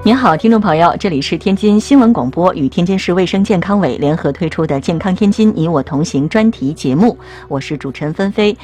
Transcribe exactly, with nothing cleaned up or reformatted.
您好，听众朋友，这里是天津新闻广播与天津市卫生健康委联合推出的《健康天津你我同行》专题节目，我是主持人芬飞。